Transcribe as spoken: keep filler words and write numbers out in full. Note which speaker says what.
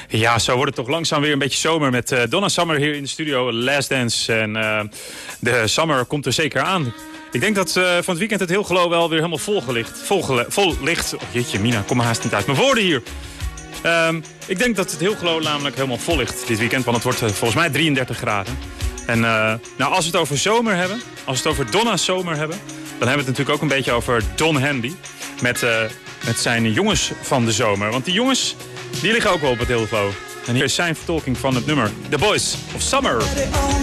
Speaker 1: Ja, zo wordt het toch langzaam weer een beetje zomer met uh, Donna Summer hier in de studio. Last Dance. En uh, de summer komt er zeker aan. Ik denk dat uh, van het weekend het heel Gelo wel weer helemaal volgelicht. Vol, vol ligt. Oh, jeetje, Mina, kom maar haast niet uit mijn woorden hier. Um, ik denk dat het heel Gelo namelijk helemaal vol ligt dit weekend. Want het wordt uh, volgens mij drieëndertig graden. En uh, nou, als we het over zomer hebben, als we het over Donna Zomer hebben, dan hebben we het natuurlijk ook een beetje over Don Henley. Met, uh, met zijn jongens van de zomer. Want die jongens, die liggen ook wel op het heel Gelo. En hier is zijn vertolking van het nummer The Boys of Summer.